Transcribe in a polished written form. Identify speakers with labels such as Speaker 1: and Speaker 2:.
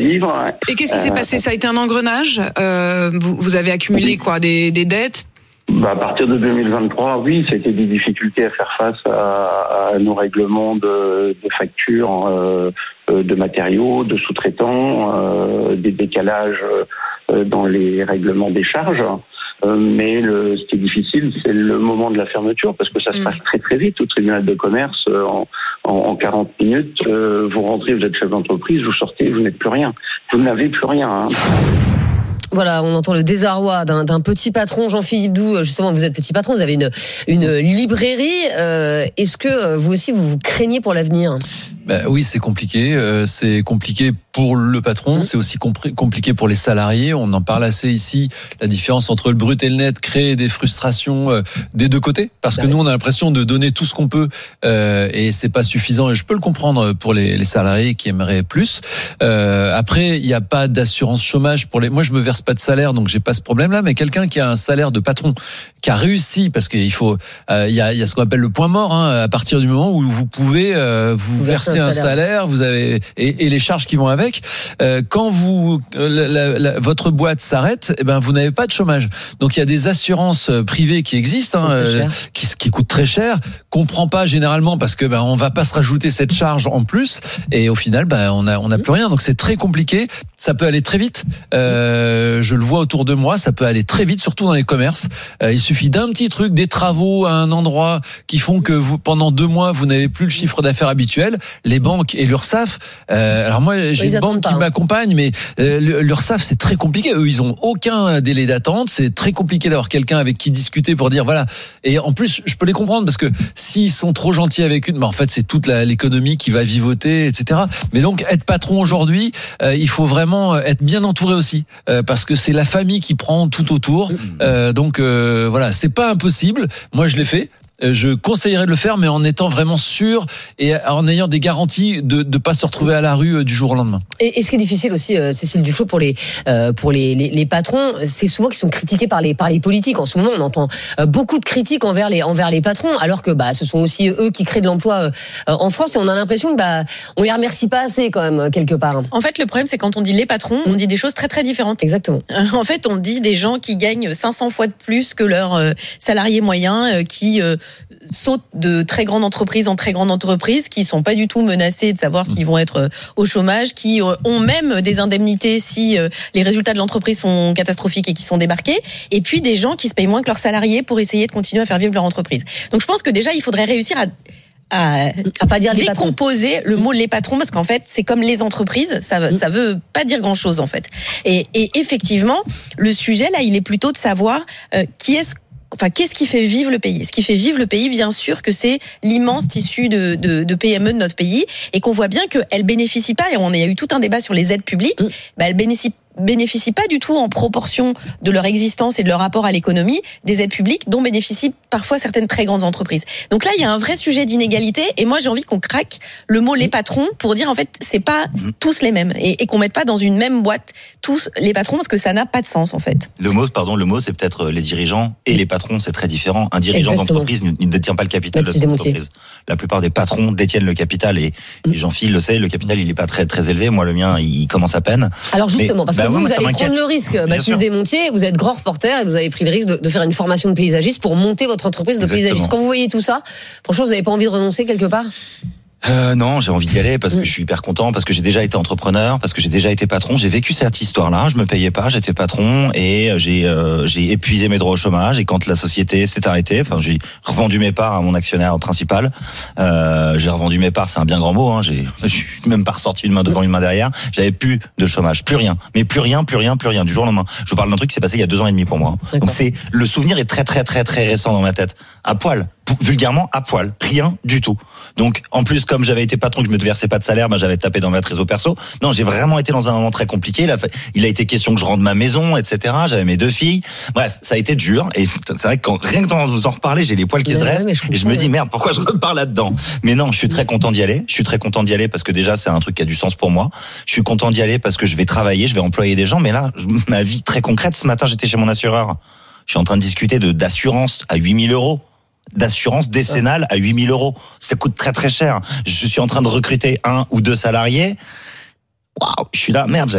Speaker 1: vivre.
Speaker 2: Et qu'est-ce qui s'est passé ? Ça a été un engrenage ? Vous avez accumulé quoi, des dettes ?
Speaker 1: À partir de 2023, oui, c'était des difficultés à faire face à nos règlements de factures, de matériaux, de sous-traitants, des décalages dans les règlements des charges. Mais ce qui est difficile, c'est le moment de la fermeture, parce que ça se passe très très vite au tribunal de commerce. En 40 minutes, vous rentrez, vous êtes chef d'entreprise, vous sortez, vous n'êtes plus rien. Vous n'avez plus rien. Hein.
Speaker 3: Voilà, on entend le désarroi d'un petit patron. Jean-Philippe Doux, justement, vous êtes petit patron, vous avez une librairie. Est-ce que vous aussi, vous craignez pour l'avenir ?
Speaker 4: Oui, c'est compliqué. C'est compliqué pour le patron. C'est aussi compliqué pour les salariés. On en parle assez ici. La différence entre le brut et le net crée des frustrations des deux côtés. Parce que nous, on a l'impression de donner tout ce qu'on peut et c'est pas suffisant. Et je peux le comprendre pour les salariés qui aimeraient plus. Après, il n'y a pas d'assurance chômage pour les. Moi, je me verse pas de salaire, donc j'ai pas ce problème-là. Mais quelqu'un qui a un salaire de patron, qui a réussi, parce qu'il faut, il y a ce qu'on appelle le point mort. Hein, à partir du moment où vous pouvez vous verser un salaire, vous avez et les charges qui vont avec. Quand votre boîte s'arrête, vous n'avez pas de chômage. Donc il y a des assurances privées qui existent, qui coûtent très cher, qu'on prend pas généralement parce que on va pas se rajouter cette charge en plus. Et au final, on n'a plus rien. Donc c'est très compliqué. Ça peut aller très vite. Je le vois autour de moi, ça peut aller très vite, surtout dans les commerces. Il suffit d'un petit truc, des travaux à un endroit qui font que pendant 2 mois, vous n'avez plus le chiffre d'affaires habituel. Les banques et l'URSSAF. Alors moi, j'ai une banque qui m'accompagne, mais l'URSSAF, c'est très compliqué. Eux, ils ont aucun délai d'attente. C'est très compliqué d'avoir quelqu'un avec qui discuter pour dire voilà. Et en plus, je peux les comprendre parce que s'ils sont trop gentils avec une, en fait, c'est toute l'économie qui va vivoter, etc. Mais donc, être patron aujourd'hui, il faut vraiment être bien entouré aussi, parce que c'est la famille qui prend tout autour. Donc voilà, c'est pas impossible. Moi, je l'ai fait. Je conseillerais de le faire, mais en étant vraiment sûr et en ayant des garanties de pas se retrouver à la rue du jour au lendemain.
Speaker 3: Et ce qui est difficile aussi, Cécile Duflot, pour les patrons, c'est souvent qu'ils sont critiqués par les politiques. En ce moment, on entend beaucoup de critiques envers les patrons, alors que ce sont aussi eux qui créent de l'emploi en France, et on a l'impression que on les remercie pas assez quand même quelque part.
Speaker 5: En fait, le problème, c'est quand on dit les patrons, on dit des choses très très différentes.
Speaker 3: Exactement.
Speaker 5: En fait, on dit des gens qui gagnent 500 fois de plus que leurs salariés moyens, qui sautent de très grandes entreprises en très grandes entreprises, qui sont pas du tout menacés de savoir s'ils vont être au chômage, qui ont même des indemnités si les résultats de l'entreprise sont catastrophiques et qui sont débarqués, et puis des gens qui se payent moins que leurs salariés pour essayer de continuer à faire vivre leur entreprise. Donc je pense que déjà il faudrait réussir à pas dire décomposer le mot les patrons, parce qu'en fait c'est comme les entreprises, ça veut pas dire grand chose en fait. Et effectivement le sujet là il est plutôt de savoir qu'est-ce qui fait vivre le pays ? Ce qui fait vivre le pays, bien sûr, que c'est l'immense tissu de PME de notre pays, et qu'on voit bien qu'elles bénéficient pas, et on a eu tout un débat sur les aides publiques, elles bénéficient pas du tout en proportion de leur existence et de leur rapport à l'économie des aides publiques dont bénéficient parfois certaines très grandes entreprises. Donc là, il y a un vrai sujet d'inégalité, et moi j'ai envie qu'on craque le mot les patrons pour dire en fait c'est pas tous les mêmes, et qu'on mette pas dans une même boîte tous les patrons, parce que ça n'a pas de sens en fait.
Speaker 6: Le mot c'est peut-être les dirigeants et les patrons, c'est très différent. Un dirigeant d'entreprise ne détient pas le capital de son entreprise. La plupart des patrons détiennent le capital, et Jean-Philippe le sait, le capital il est pas très très élevé. Moi le mien il commence à peine.
Speaker 3: Alors justement, parce que vous allez prendre le risque, Baptiste Desmontiers, vous êtes grand reporter et vous avez pris le risque de faire une formation de paysagiste pour monter votre entreprise de paysagiste. Quand vous voyez tout ça, franchement, vous n'avez pas envie de renoncer quelque part ?
Speaker 6: Non, j'ai envie d'y aller parce que je suis hyper content, parce que j'ai déjà été entrepreneur, parce que j'ai déjà été patron. J'ai vécu cette histoire-là. Je me payais pas, j'étais patron, et j'ai épuisé mes droits au chômage. Et quand la société s'est arrêtée, j'ai revendu mes parts à mon actionnaire principal. J'ai revendu mes parts, c'est un bien grand mot. Je suis même pas ressorti une main devant une main derrière. J'avais plus de chômage, plus rien, mais plus rien du jour au lendemain. Je vous parle d'un truc qui s'est passé il y a 2 ans et demi pour moi. Donc le souvenir est très très très très récent dans ma tête. À poil. Vulgairement à poil, rien du tout. Donc en plus, comme j'avais été patron, que je me versais pas de salaire, j'avais tapé dans ma trésor perso. Non, j'ai vraiment été dans un moment très compliqué. Il a été question que je rende ma maison, etc. J'avais mes 2 filles. Bref, ça a été dur, et c'est vrai que rien que vous en reparler, j'ai les poils qui se dressent, et je me dis merde, pourquoi je repars là-dedans. Mais non, je suis très content d'y aller. Je suis très content d'y aller parce que déjà c'est un truc qui a du sens pour moi. Je suis content d'y aller parce que je vais travailler, je vais employer des gens. Mais là, ma vie très concrète, ce matin, j'étais chez mon assureur. Je suis en train de discuter d'assurance à 8 000 €. D'assurance décennale à 8 000 €. Ça coûte très très cher. Je suis en train de recruter 1 ou 2 salariés. Waouh, je suis là, merde.